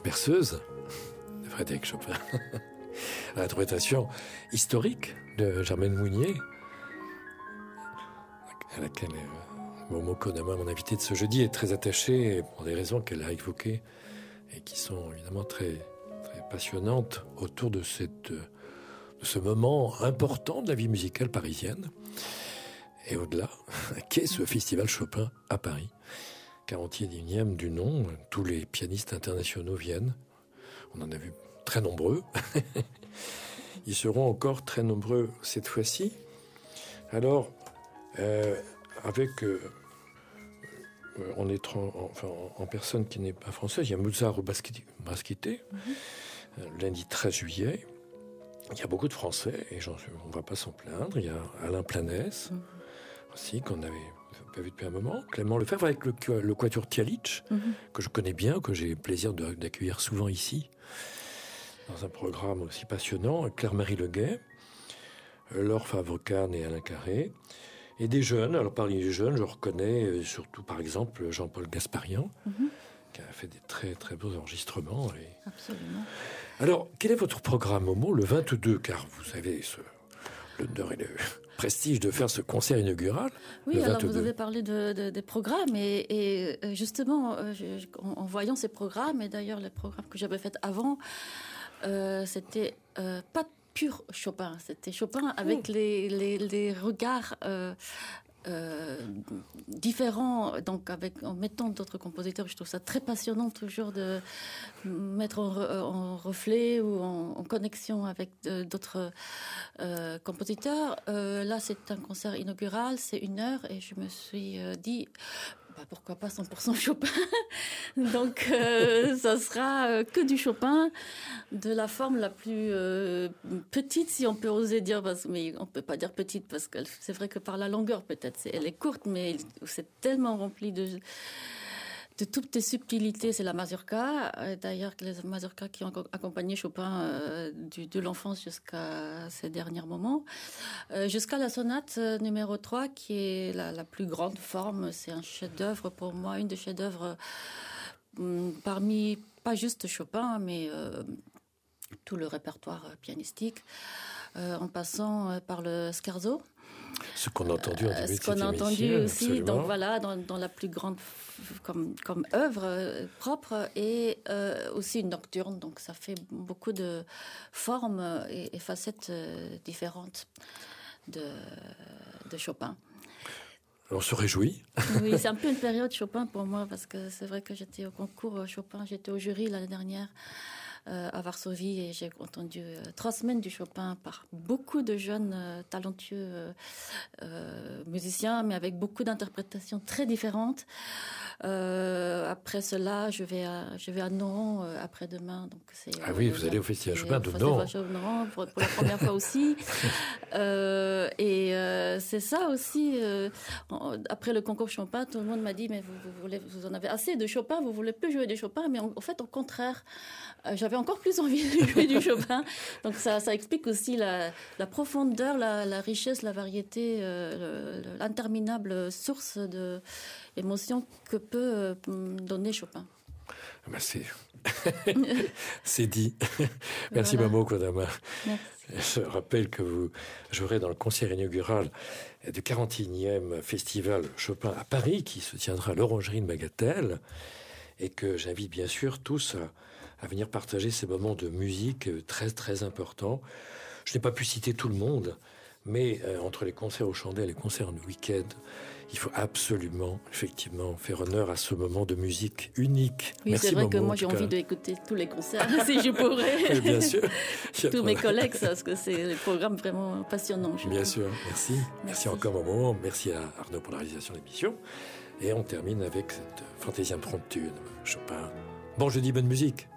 berceuse de Frédéric Chopin, à l'interprétation historique de Germaine Mounier, à laquelle Momo Kodama, mon invité de ce jeudi, est très attachée pour des raisons qu'elle a évoquées et qui sont évidemment très, très passionnantes autour de ce moment important de la vie musicale parisienne. Et au-delà, qu'est ce festival Chopin à Paris, 41e du nom, tous les pianistes internationaux viennent, on en a vu très nombreux, ils seront encore très nombreux cette fois-ci. Alors, en personne qui n'est pas française, il y a Muzaro Basquite, lundi 13 juillet, il y a beaucoup de Français, et on ne va pas s'en plaindre, il y a Alain Planès, aussi, qu'on n'avait pas vu depuis un moment. Clément Lefebvre avec le Quatuor Tialic, que je connais bien, que j'ai le plaisir d'accueillir souvent ici, dans un programme aussi passionnant. Claire-Marie Leguet, Laure Favre-Kahn et Alain Carré. Et des jeunes. Alors, parmi les jeunes, je reconnais surtout, par exemple, Jean-Paul Gasparian, qui a fait des très, très beaux enregistrements. Absolument. Alors, quel est votre programme, Momo, le 22 ? Car vous avez l'honneur et le prestige de faire ce concert inaugural. Oui, alors vous avez parlé des programmes et justement, en voyant ces programmes, et d'ailleurs les programmes que j'avais faits avant, c'était pas pur Chopin, c'était Chopin avec les regards différents, donc en mettant d'autres compositeurs. Je trouve ça très passionnant toujours de mettre en reflet ou en connexion avec d'autres compositeurs. Là, c'est un concert inaugural, c'est 1 heure, et je me suis dit, pourquoi pas 100% Chopin. Donc, ça sera que du Chopin, de la forme la plus petite, si on peut oser dire, mais on peut pas dire petite, parce que c'est vrai que par la longueur, peut-être, elle est courte, mais c'est tellement rempli de toutes les subtilités. C'est la mazurka. D'ailleurs, les mazurkas qui ont accompagné Chopin de l'enfance jusqu'à ces derniers moments. Jusqu'à la sonate numéro 3, qui est la plus grande forme. C'est un chef-d'œuvre pour moi, une des chefs-d'œuvre parmi, pas juste Chopin, mais tout le répertoire pianistique, en passant par le scherzo. Ce qu'on a entendu en début de cette émission. Ce qu'on a entendu aussi, absolument. donc voilà, dans la plus grande comme œuvre propre, et aussi une nocturne, donc ça fait beaucoup de formes et facettes différentes de Chopin. On se réjouit. Oui, c'est un peu une période Chopin pour moi, parce que c'est vrai que j'étais au concours Chopin, j'étais au jury l'année dernière à Varsovie, et j'ai entendu 3 semaines du Chopin par beaucoup de jeunes talentueux musiciens, mais avec beaucoup d'interprétations très différentes. Après cela, je vais à Nohant après-demain. Donc oui, vous allez au Festival Chopin de Nohant. Pour la première fois aussi. C'est ça aussi. Après le concours Chopin, tout le monde m'a dit, mais vous en avez assez de Chopin, vous voulez plus jouer du Chopin. Mais en fait, au contraire, j'avais encore plus envie de jouer du Chopin. Donc ça explique aussi la profondeur, la richesse, la variété, l'interminable source de émotions que peut donner Chopin. C'est dit. Merci, voilà. Momo Kodama. Je rappelle que vous jouerez dans le concert inaugural du 41e festival Chopin à Paris, qui se tiendra à l'Orangerie de Bagatelle, et que j'invite bien sûr tous à venir partager ces moments de musique très très importants. Je n'ai pas pu citer tout le monde, mais entre les concerts aux chandelles et les concerts le week-end, il faut absolument, effectivement, faire honneur à ce moment de musique unique. Oui, merci, c'est vrai Momo, que moi, j'ai envie d'écouter tous les concerts, si je pourrais. Oui, bien sûr. Tous mes collègues, parce que c'est des programmes vraiment passionnants. Bien sûr, merci. Merci encore, Momo. Merci à Arnaud pour la réalisation de l'émission. Et on termine avec cette fantaisie impromptue de Chopin. Bon jeudi, bonne musique.